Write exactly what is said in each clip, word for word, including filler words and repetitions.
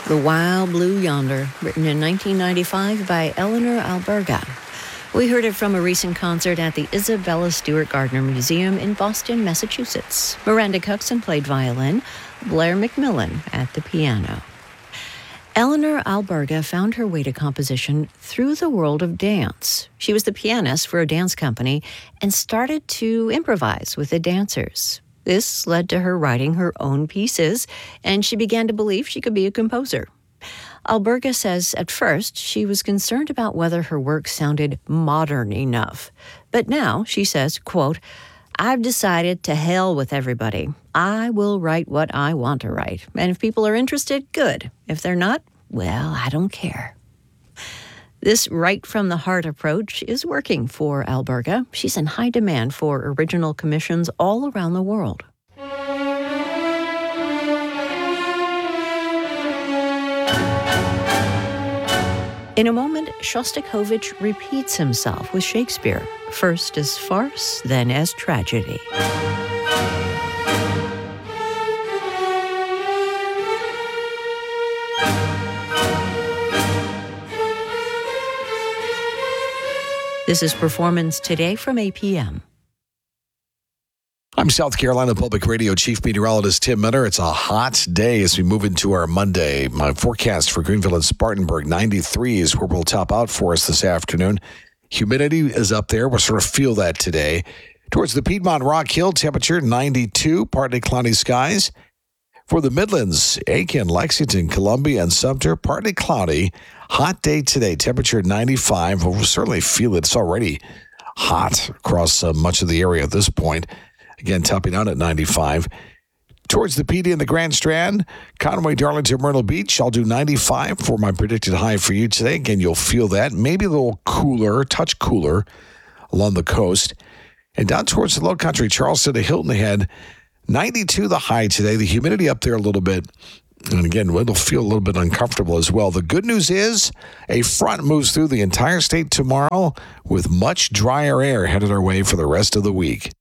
The Wild Blue Yonder, written in nineteen ninety-five by Eleanor Alberga. We heard it from a recent concert at the Isabella Stewart Gardner Museum in Boston, Massachusetts. Miranda Cookson played violin, Blair McMillan at the piano. Eleanor Alberga found her way to composition through the world of dance. She was the pianist for a dance company and started to improvise with the dancers. This led to her writing her own pieces, and she began to believe she could be a composer. Alberga says at first she was concerned about whether her work sounded modern enough. But now, she says, quote, "I've decided to hell with everybody. I will write what I want to write. And if people are interested, good. If they're not, well, I don't care." This right-from-the-heart approach is working for Alberga. She's in high demand for original commissions all around the world. In a moment, Shostakovich repeats himself with Shakespeare, first as farce, then as tragedy. This is Performance Today from A P M. I'm South Carolina Public Radio Chief Meteorologist Tim Miller. It's a hot day as we move into our Monday. My forecast for Greenville and Spartanburg, ninety-three is where we'll top out for us this afternoon. Humidity is up there. We'll sort of feel that today. Towards the Piedmont Rock Hill, temperature ninety-two, partly cloudy skies. For the Midlands, Aiken, Lexington, Columbia, and Sumter, partly cloudy. Hot day today, temperature ninety-five. We'll certainly feel it. It's already hot across uh, much of the area at this point. Again, topping out at ninety-five. Towards the P D and the Grand Strand, Conway, Darlington, Myrtle Beach, I'll do ninety-five for my predicted high for you today. Again, you'll feel that. Maybe a little cooler, touch cooler along the coast. And down towards the low country, Charleston to Hilton Head, ninety-two the high today. The humidity up there a little bit. And again, it'll feel a little bit uncomfortable as well. The good news is a front moves through the entire state tomorrow with much drier air headed our way for the rest of the week.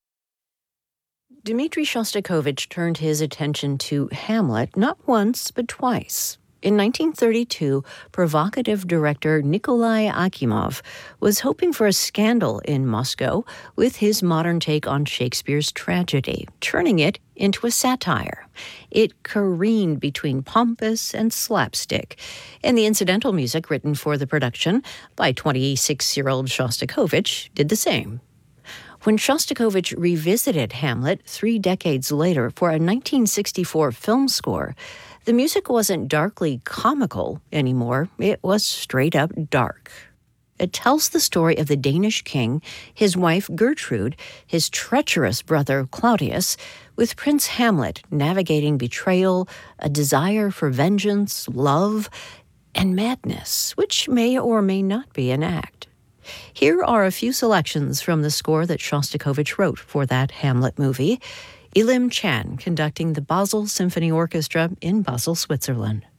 Dmitri Shostakovich turned his attention to Hamlet not once, but twice. In nineteen thirty-two, provocative director Nikolai Akimov was hoping for a scandal in Moscow with his modern take on Shakespeare's tragedy, turning it into a satire. It careened between pompous and slapstick, and the incidental music written for the production by twenty-six-year-old Shostakovich did the same. When Shostakovich revisited Hamlet three decades later for a nineteen sixty-four film score, the music wasn't darkly comical anymore. It was straight up dark. It tells the story of the Danish king, his wife Gertrude, his treacherous brother Claudius, with Prince Hamlet navigating betrayal, a desire for vengeance, love, and madness, which may or may not be an act. Here are a few selections from the score that Shostakovich wrote for that Hamlet movie. Elim Chan conducting the Basel Symphony Orchestra in Basel, Switzerland.